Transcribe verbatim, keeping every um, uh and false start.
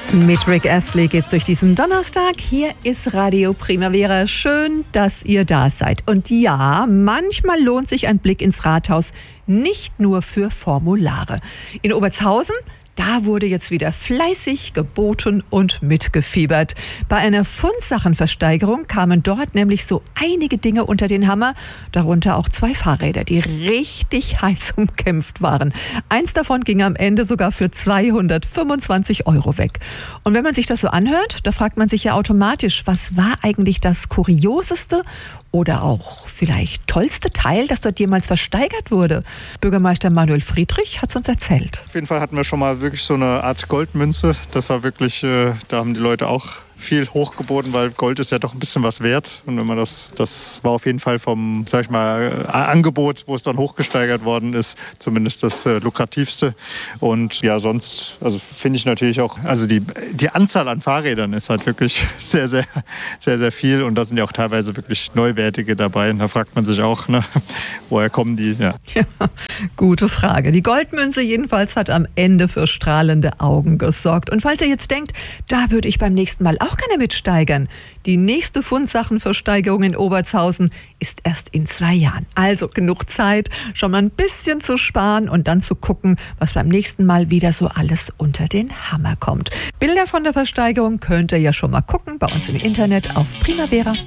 Mit Rick Astley geht's durch diesen Donnerstag. Hier ist Radio Primavera. Schön, dass ihr da seid. Und ja, manchmal lohnt sich ein Blick ins Rathaus nicht nur für Formulare. In Obertshausen, da wurde jetzt wieder fleißig geboten und mitgefiebert. Bei einer Fundsachenversteigerung kamen dort nämlich so einige Dinge unter den Hammer, darunter auch zwei Fahrräder, die richtig heiß umkämpft waren. Eins davon ging am Ende sogar für zweihundertfünfundzwanzig Euro weg. Und wenn man sich das so anhört, da fragt man sich ja automatisch, was war eigentlich das kurioseste oder auch vielleicht tollste Teil, das dort jemals versteigert wurde? Bürgermeister Manuel Friedrich hat es uns erzählt. Auf jeden Fall hatten wir schon mal wirklich so eine Art Goldmünze. Das war wirklich, äh, da haben die Leute auch viel hochgeboten, weil Gold ist ja doch ein bisschen was wert. Und wenn man das, das war auf jeden Fall vom, sag ich mal, äh, Angebot, wo es dann hochgesteigert worden ist, zumindest das äh, lukrativste. Und ja, sonst, also finde ich natürlich auch, also die, die Anzahl an Fahrrädern ist halt wirklich sehr, sehr, sehr, sehr viel. Und da sind ja auch teilweise wirklich neuwertige dabei. Und da fragt man sich auch, ne, woher kommen die? Ja. Ja, gute Frage. Die Goldmünze jedenfalls hat am Ende für strahlende Augen gesorgt. Und falls ihr jetzt denkt, da würde ich beim nächsten Mal auch gerne mitsteigern. Die nächste Fundsachenversteigerung in Obertshausen ist erst in zwei Jahren. Also genug Zeit, schon mal ein bisschen zu sparen und dann zu gucken, was beim nächsten Mal wieder so alles unter den Hammer kommt. Bilder von der Versteigerung könnt ihr ja schon mal gucken bei uns im Internet auf primavera punkt